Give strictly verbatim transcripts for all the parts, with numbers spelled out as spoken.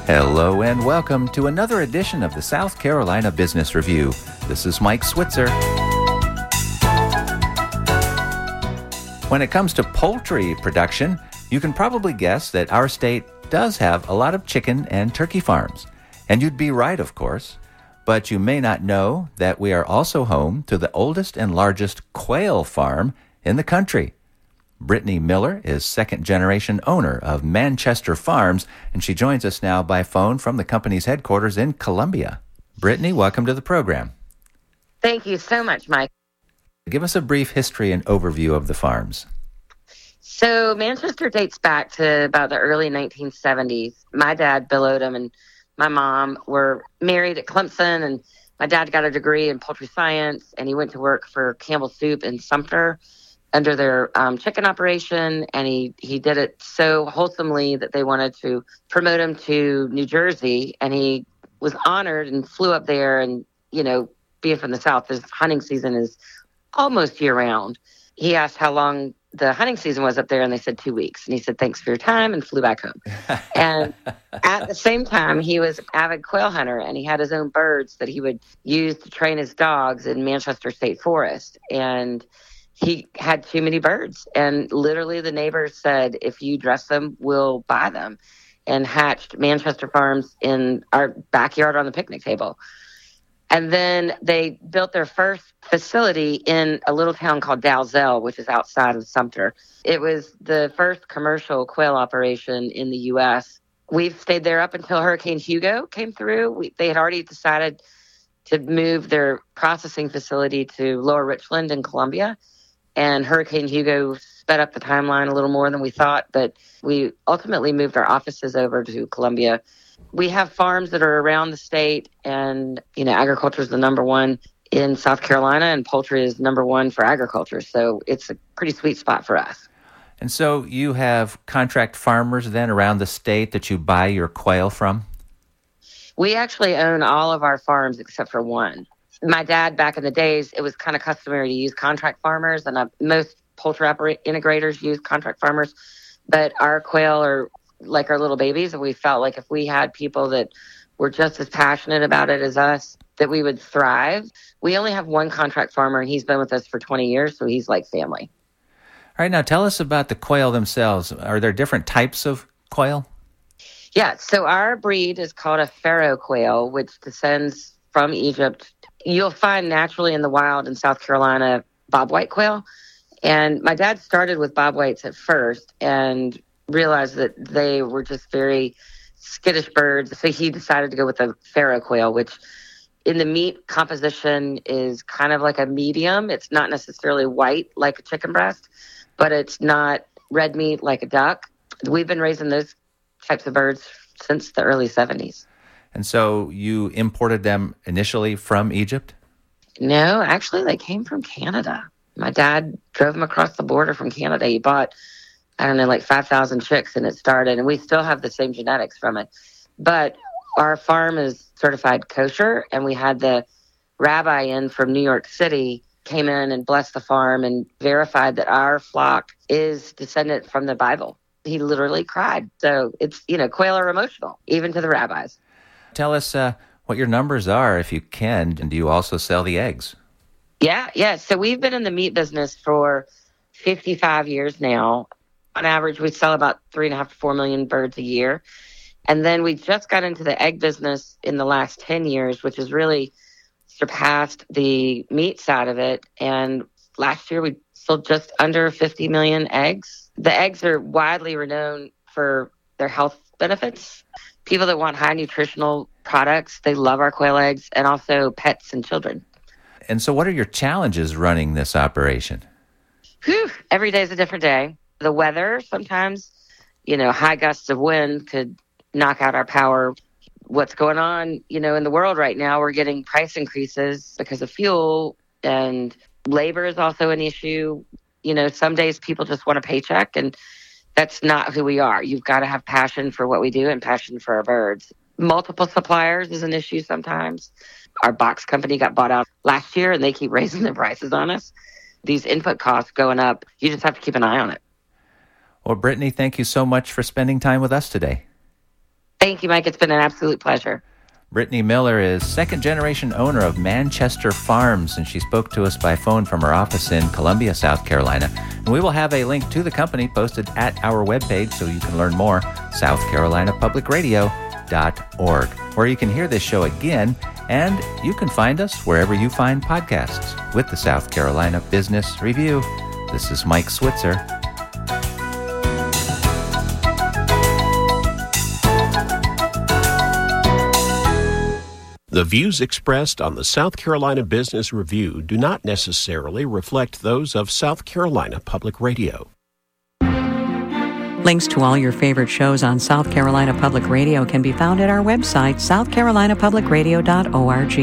Hello and welcome to another edition of the South Carolina Business Review. This is Mike Switzer. When it comes to poultry production, you can probably guess that our state does have a lot of chicken and turkey farms. And you'd be right, of course. But you may not know that we are also home to the oldest and largest quail farm in the country. Brittany Miller is second-generation owner of Manchester Farms, and she joins us now by phone from the company's headquarters in Columbia. Brittany, welcome to the program. Thank you so much, Mike. Give us a brief history and overview of the farms. So Manchester dates back to about the early nineteen seventies. My dad, Bill Odom, and my mom were married at Clemson, and my dad got a degree in poultry science, and he went to work for Campbell Soup in Sumter under their um, chicken operation, and he, he did it so wholesomely that they wanted to promote him to New Jersey, and he was honored and flew up there. And, you know, being from the South, this hunting season is almost year-round. He asked how long the hunting season was up there, and they said two weeks. And he said, thanks for your time, and flew back home. And at the same time, he was an avid quail hunter, and he had his own birds that he would use to train his dogs in Manchester State Forest. And he had too many birds, and literally the neighbors said, if you dress them, we'll buy them, and hatched Manchester Farms in our backyard on the picnic table. And then they built their first facility in a little town called Dalzell, which is outside of Sumter. It was the first commercial quail operation in the U S. We've stayed there up until Hurricane Hugo came through. We, they had already decided to move their processing facility to Lower Richland in Columbia. And Hurricane Hugo sped up the timeline a little more than we thought, but we ultimately moved our offices over to Columbia. We have farms that are around the state, and, you know, agriculture is the number one in South Carolina, and poultry is number one for agriculture. So it's a pretty sweet spot for us. And so you have contract farmers then around the state that you buy your quail from? We actually own all of our farms except for one. My dad, back in the days, it was kind of customary to use contract farmers, and uh, most poultry oper- integrators use contract farmers. But our quail are like our little babies, and we felt like if we had people that were just as passionate about it as us, that we would thrive. We only have one contract farmer, and he's been with us for twenty years, so he's like family. All right, now tell us about the quail themselves. Are there different types of quail? Yeah, so our breed is called a Pharaoh quail, which descends from Egypt. You'll find naturally in the wild in South Carolina bobwhite quail. And my dad started with bobwhites at first and realized that they were just very skittish birds. So he decided to go with the Pharaoh quail, which in the meat composition is kind of like a medium. It's not necessarily white like a chicken breast, but it's not red meat like a duck. We've been raising those types of birds since the early seventies. And so you imported them initially from Egypt? No, actually they came from Canada. My dad drove them across the border from Canada. He bought, I don't know, like five thousand chicks, and it started, and we still have the same genetics from it. But our farm is certified kosher, and we had the rabbi in from New York City came in and blessed the farm and verified that our flock is descendant from the Bible. He literally cried. So it's, you know, quail are emotional, even to the rabbis. Tell us uh, what your numbers are, if you can, and do you also sell the eggs? Yeah, yeah. So we've been in the meat business for fifty-five years now. On average, we sell about three and a half to four million birds a year. And then we just got into the egg business in the last ten years, which has really surpassed the meat side of it. And last year, we sold just under fifty million eggs. The eggs are widely renowned for their health benefits. People that want high nutritional products, they love our quail eggs, and also pets and children. And so what are your challenges running this operation? Whew, every day is a different day. The weather, sometimes, you know, high gusts of wind could knock out our power. What's going on, you know, in the world right now, we're getting price increases because of fuel, and labor is also an issue. You know, some days people just want a paycheck, and that's not who we are. You've got to have passion for what we do and passion for our birds. Multiple suppliers is an issue sometimes. Our box company got bought out last year, and they keep raising their prices on us. These input costs going up. You just have to keep an eye on it. Well, Brittany, thank you so much for spending time with us today. Thank you, Mike. It's been an absolute pleasure. Brittany Miller is second-generation owner of Manchester Farms, and she spoke to us by phone from her office in Columbia, South Carolina. And we will have a link to the company posted at our webpage so you can learn more, south carolina public radio dot org, where you can hear this show again, and you can find us wherever you find podcasts with the South Carolina Business Review. This is Mike Switzer. The views expressed on the South Carolina Business Review do not necessarily reflect those of South Carolina Public Radio. Links to all your favorite shows on South Carolina Public Radio can be found at our website, south carolina public radio dot org.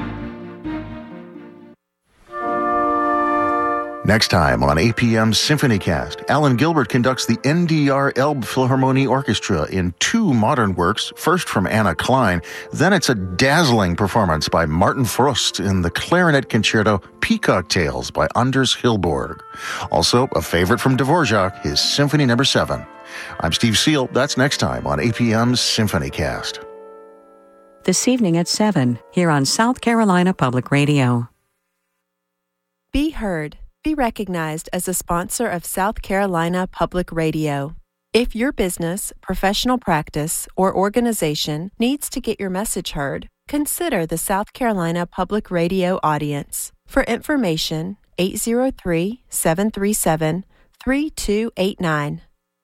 Next time on A P M SymphonyCast, Alan Gilbert conducts the N D R Elb Philharmonie Orchestra in two modern works, first from Anna Klein, then it's a dazzling performance by Martin Frost in the clarinet concerto Peacock Tales by Anders Hilborg. Also, a favorite from Dvorak, his Symphony Number seven. I'm Steve Seal. That's next time on A P M SymphonyCast. This evening at seven, here on South Carolina Public Radio. Be heard. Be recognized as a sponsor of South Carolina Public Radio. If your business, professional practice, or organization needs to get your message heard, consider the South Carolina Public Radio audience. For information, eight zero three, seven three seven, three two eight nine.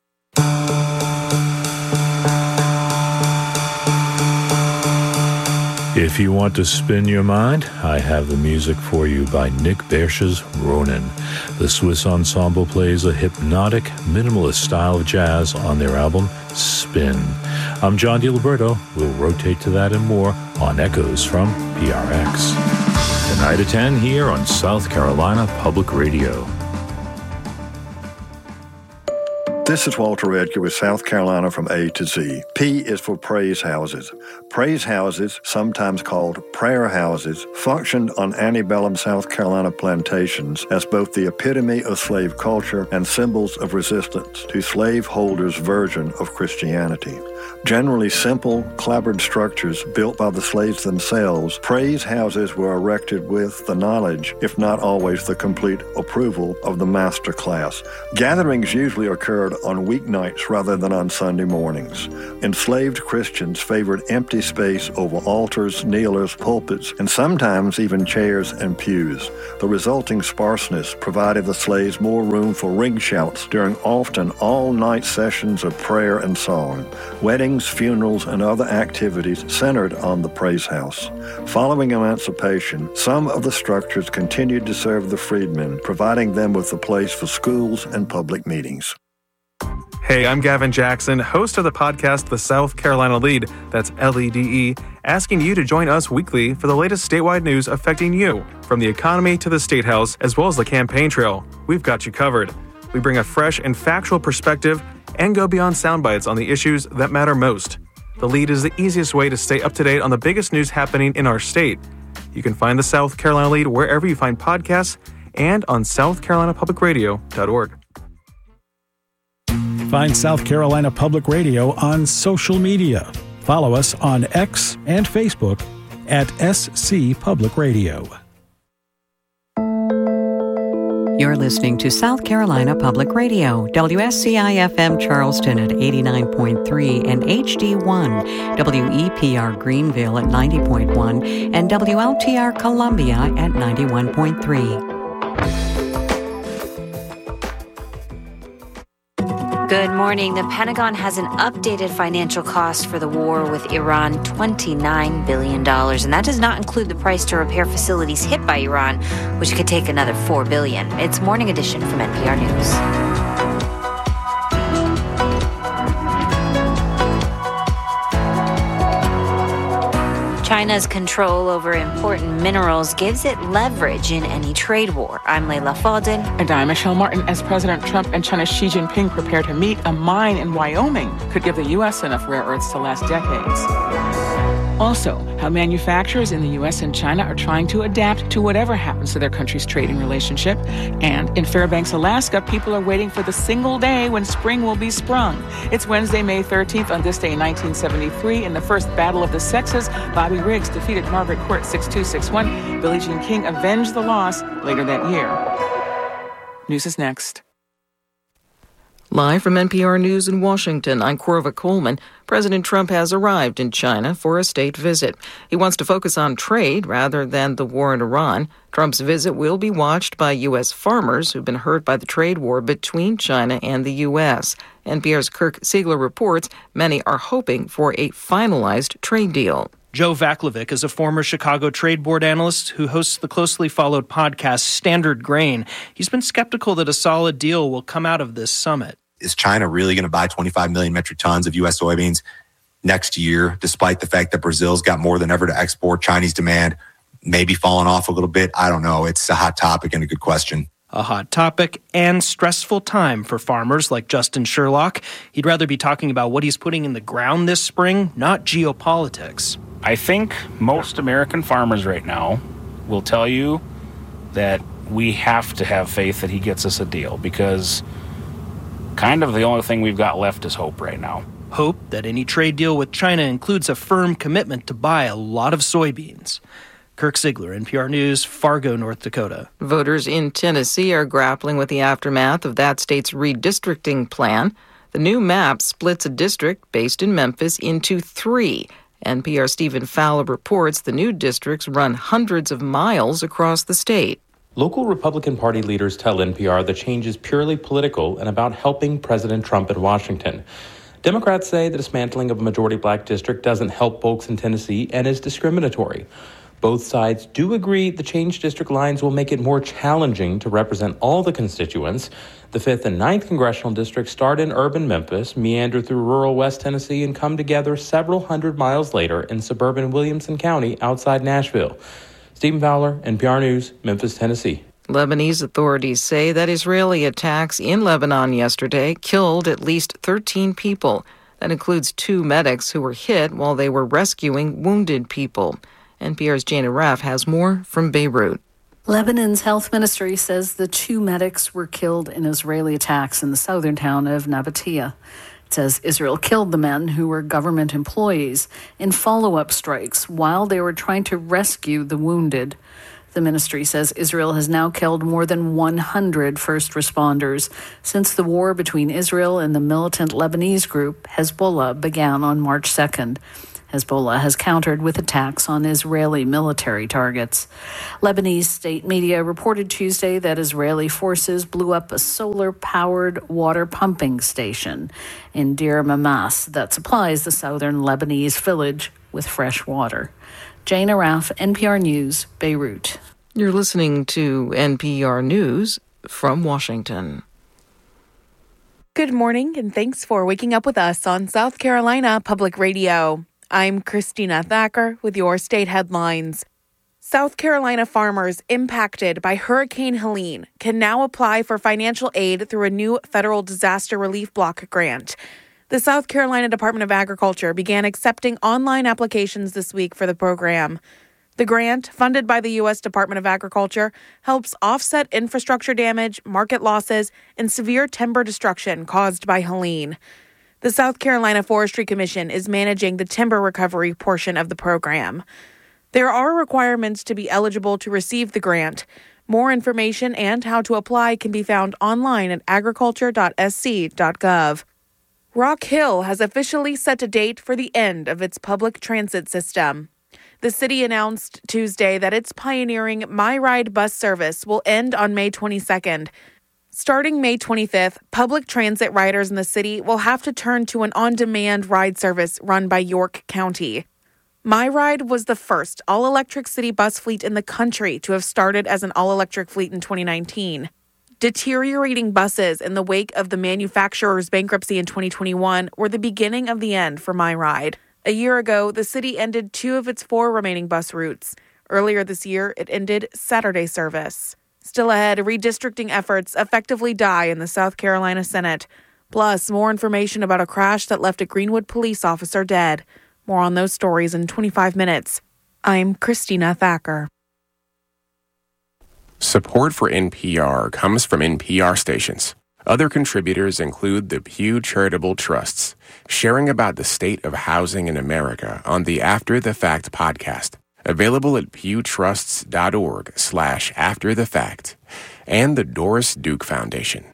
If you want to spin your mind, I have the music for you by Nick Bersch's Ronin. The Swiss ensemble plays a hypnotic, minimalist style of jazz on their album, Spin. I'm John DiLiberto. We'll rotate to that and more on Echoes from P R X. Tonight at ten here on South Carolina Public Radio. This is Walter Edgar with South Carolina from A to Z. P is for praise houses. Praise houses, sometimes called prayer houses, functioned on antebellum South Carolina plantations as both the epitome of slave culture and symbols of resistance to slaveholders' version of Christianity. Generally simple, clapboard structures built by the slaves themselves, praise houses were erected with the knowledge, if not always the complete approval, of the master class. Gatherings usually occurred on weeknights rather than on Sunday mornings. Enslaved Christians favored empty space over altars, kneelers, pulpits, and sometimes even chairs and pews. The resulting sparseness provided the slaves more room for ring shouts during often all-night sessions of prayer and song. Weddings, funerals, and other activities centered on the praise house. Following emancipation, some of the structures continued to serve the freedmen, providing them with a place for schools and public meetings. Hey, I'm Gavin Jackson, host of the podcast The South Carolina Lead, that's L E D E, asking you to join us weekly for the latest statewide news affecting you, from the economy to the State House, as well as the campaign trail. We've got you covered. We bring a fresh and factual perspective and go beyond sound bites on the issues that matter most. The Lead is the easiest way to stay up to date on the biggest news happening in our state. You can find the South Carolina Lead wherever you find podcasts and on south carolina public radio dot org. Find South Carolina Public Radio on social media. Follow us on X and Facebook at S C Public Radio. You're listening to South Carolina Public Radio, W S C I F M Charleston at eighty-nine point three and H D one, W E P R Greenville at ninety point one, and W L T R Columbia at ninety-one point three. Good morning. The Pentagon has an updated financial cost for the war with Iran, twenty-nine billion dollars. And that does not include the price to repair facilities hit by Iran, which could take another four billion dollars. It's Morning Edition from N P R News. China's control over important minerals gives it leverage in any trade war. I'm Layla Faldin. And I'm Michelle Martin. As President Trump and China's Xi Jinping prepare to meet, a mine in Wyoming could give the U S enough rare earths to last decades. Also, how manufacturers in the U S and China are trying to adapt to whatever happens to their country's trading relationship. And in Fairbanks, Alaska, people are waiting for the single day when spring will be sprung. It's Wednesday, May thirteenth. On this day in nineteen seventy-three, in the first Battle of the Sexes, Bobby Riggs defeated Margaret Court six two six one. Billie Jean King avenged the loss later that year. News is next. Live from N P R News in Washington, I'm Corva Coleman. President Trump has arrived in China for a state visit. He wants to focus on trade rather than the war in Iran. Trump's visit will be watched by U S farmers who've been hurt by the trade war between China and the U S. N P R's Kirk Siegler reports many are hoping for a finalized trade deal. Joe Vaclavic is a former Chicago Trade Board analyst who hosts the closely followed podcast Standard Grain. He's been skeptical that a solid deal will come out of this summit. Is China really going to buy twenty-five million metric tons of U S soybeans next year, despite the fact that Brazil's got more than ever to export? Chinese demand maybe falling off a little bit. I don't know. It's a hot topic and a good question. A hot topic and stressful time for farmers like Justin Sherlock. He'd rather be talking about what he's putting in the ground this spring, not geopolitics. I think most American farmers right now will tell you that we have to have faith that he gets us a deal, because kind of the only thing we've got left is hope right now. Hope that any trade deal with China includes a firm commitment to buy a lot of soybeans. Kirk Siegler, N P R News, Fargo, North Dakota. Voters in Tennessee are grappling with the aftermath of that state's redistricting plan. The new map splits a district based in Memphis into three. N P R's Stephen Fowler reports the new districts run hundreds of miles across the state. Local Republican Party leaders tell N P R the change is purely political and about helping President Trump in Washington. Democrats say the dismantling of a majority black district doesn't help folks in Tennessee and is discriminatory. Both sides do agree the changed district lines will make it more challenging to represent all the constituents. The fifth and ninth congressional districts start in urban Memphis, meander through rural West Tennessee, and come together several hundred miles later in suburban Williamson County outside Nashville. Stephen Fowler, N P R News, Memphis, Tennessee. Lebanese authorities say that Israeli attacks in Lebanon yesterday killed at least thirteen people. That includes two medics who were hit while they were rescuing wounded people. N P R's Jana Raff has more from Beirut. Lebanon's health ministry says the two medics were killed in Israeli attacks in the southern town of Nabatea. It says Israel killed the men, who were government employees, in follow-up strikes while they were trying to rescue the wounded. The ministry says Israel has now killed more than one hundred first responders since the war between Israel and the militant Lebanese group Hezbollah began on March second. Hezbollah has countered with attacks on Israeli military targets. Lebanese state media reported Tuesday that Israeli forces blew up a solar-powered water pumping station in Deir Mamas that supplies the southern Lebanese village with fresh water. Jana Raff, N P R News, Beirut. You're listening to N P R News from Washington. Good morning, and thanks for waking up with us on South Carolina Public Radio. I'm Christina Thacker with your state headlines. South Carolina farmers impacted by Hurricane Helene can now apply for financial aid through a new federal disaster relief block grant. The South Carolina Department of Agriculture began accepting online applications this week for the program. The grant, funded by the U S Department of Agriculture, helps offset infrastructure damage, market losses, and severe timber destruction caused by Helene. The South Carolina Forestry Commission is managing the timber recovery portion of the program. There are requirements to be eligible to receive the grant. More information and how to apply can be found online at agriculture dot s c dot gov. Rock Hill has officially set a date for the end of its public transit system. The city announced Tuesday that its pioneering MyRide bus service will end on May twenty-second. Starting May twenty-fifth, public transit riders in the city will have to turn to an on-demand ride service run by York County. MyRide was the first all-electric city bus fleet in the country to have started as an all-electric fleet in twenty nineteen. Deteriorating buses in the wake of the manufacturer's bankruptcy in twenty twenty-one were the beginning of the end for MyRide. A year ago, the city ended two of its four remaining bus routes. Earlier this year, it ended Saturday service. Still ahead, redistricting efforts effectively die in the South Carolina Senate. Plus, more information about a crash that left a Greenwood police officer dead. More on those stories in twenty-five minutes. I'm Christina Thacker. Support for N P R comes from N P R stations. Other contributors include the Pew Charitable Trusts, sharing about the state of housing in America on the After the Fact podcast, available at pewtrusts.org slash after the fact, and the Doris Duke Foundation.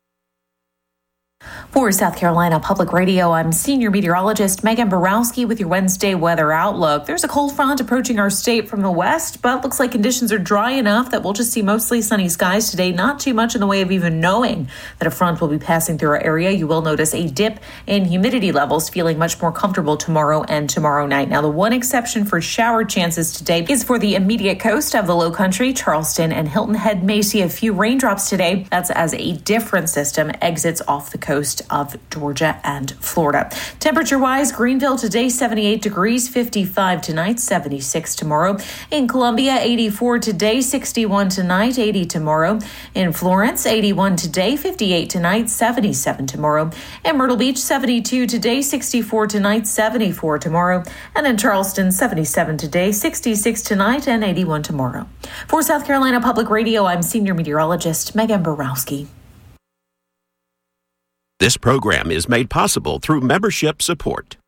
For South Carolina Public Radio, I'm senior meteorologist Megan Borowski with your Wednesday weather outlook. There's a cold front approaching our state from the west, but looks like conditions are dry enough that we'll just see mostly sunny skies today. Not too much in the way of even knowing that a front will be passing through our area. You will notice a dip in humidity levels, feeling much more comfortable tomorrow and tomorrow night. Now, the one exception for shower chances today is for the immediate coast of the Low Country. Charleston and Hilton Head may see a few raindrops today. That's as a different system exits off the coast of Georgia and Florida. Temperature-wise, Greenville today, seventy-eight degrees, fifty-five tonight, seventy-six tomorrow. In Columbia, eighty-four today, sixty-one tonight, eighty tomorrow. In Florence, eighty-one today, fifty-eight tonight, seventy-seven tomorrow. In Myrtle Beach, seventy-two today, sixty-four tonight, seventy-four tomorrow. And in Charleston, seventy-seven today, sixty-six tonight, and eighty-one tomorrow. For South Carolina Public Radio, I'm senior meteorologist Megan Borowski. This program is made possible through membership support.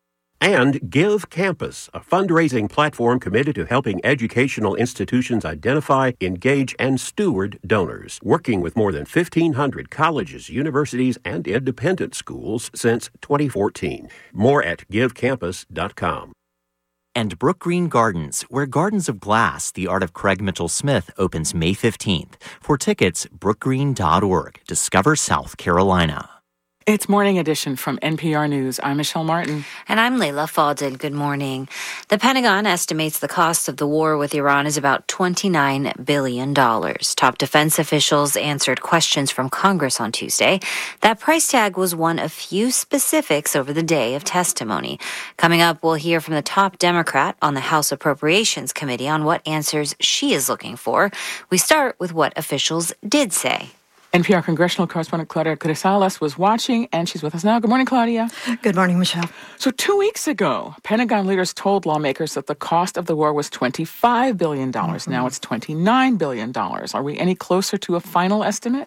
And Give Campus, a fundraising platform committed to helping educational institutions identify, engage, and steward donors, working with more than fifteen hundred colleges, universities, and independent schools since twenty fourteen. More at give campus dot com. And Brook Green Gardens, where Gardens of Glass, the art of Craig Mitchell Smith, opens May fifteenth. For tickets, brook green dot org. Discover South Carolina. It's Morning Edition from N P R News. I'm Michelle Martin. And I'm Layla Faldin. Good morning. The Pentagon estimates the cost of the war with Iran is about twenty-nine billion dollars. Top defense officials answered questions from Congress on Tuesday. That price tag was one of few specifics over the day of testimony. Coming up, we'll hear from the top Democrat on the House Appropriations Committee on what answers she is looking for. We start with what officials did say. N P R congressional correspondent Claudia Grisales was watching, and she's with us now. Good morning, Claudia. Good morning, Michelle. So two weeks ago, Pentagon leaders told lawmakers that the cost of the war was twenty-five billion dollars. Mm-hmm. Now it's twenty-nine billion dollars. Are we any closer to a final estimate?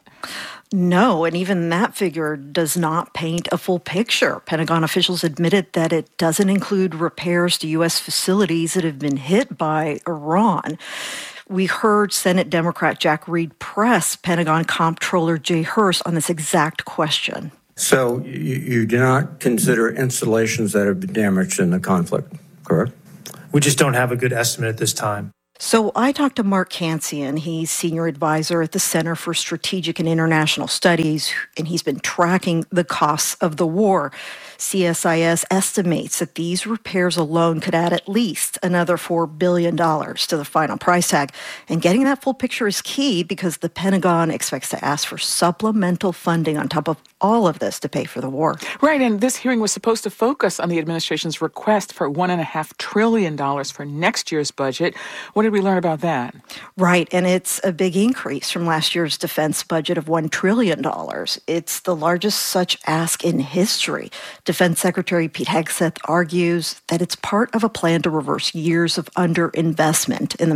No, and even that figure does not paint a full picture. Pentagon officials admitted that it doesn't include repairs to U S facilities that have been hit by Iran. We heard Senate Democrat Jack Reed press Pentagon Comptroller Jay Hurst on this exact question. So you, you do not consider installations that have been damaged in the conflict, correct? We just don't have a good estimate at this time. So I talked to Mark Cancian. He's senior advisor at the Center for Strategic and International Studies, and he's been tracking the costs of the war. C S I S estimates that these repairs alone could add at least another four billion dollars to the final price tag. And getting that full picture is key because the Pentagon expects to ask for supplemental funding on top of all of this to pay for the war. Right, and this hearing was supposed to focus on the administration's request for one point five trillion dollars for next year's budget. What did we learn about that? Right, and it's a big increase from last year's defense budget of one trillion dollars. It's the largest such ask in history. Defense Secretary Pete Hegseth argues that it's part of a plan to reverse years of underinvestment in the